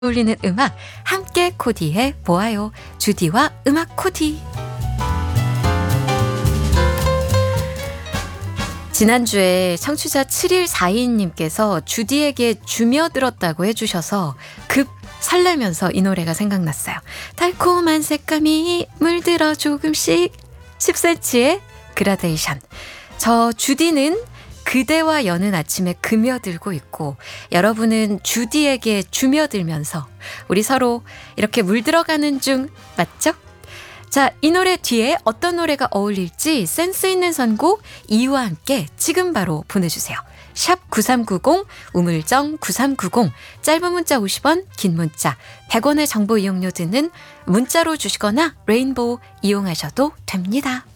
어울리는 음악 함께 코디해 보아요. 주디와 음악 코디. 지난주에 청취자 7142님께서 주디에게 주며들었다고 해주셔서 급 설레면서 이 노래가 생각났어요. 달콤한 색감이 물들어 조금씩 10cm의 그라데이션. 저 주디는 그대와 여는 아침에 금여들고 있고 여러분은 주디에게 주며들면서 우리 서로 이렇게 물들어가는 중 맞죠? 자, 이 노래 뒤에 어떤 노래가 어울릴지 센스 있는 선곡 이유와 함께 지금 바로 보내주세요. 샵 9390 우물정 9390 짧은 문자 50원 긴 문자 100원의 정보 이용료 드는 문자로 주시거나 레인보우 이용하셔도 됩니다.